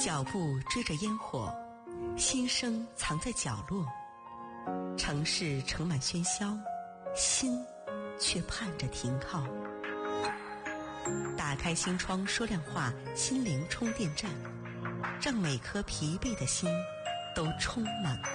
脚步追着烟火，心声藏在角落。城市盛满喧嚣，心却盼着停靠。打开心窗说亮话，心灵充电站，让每颗疲惫的心都充满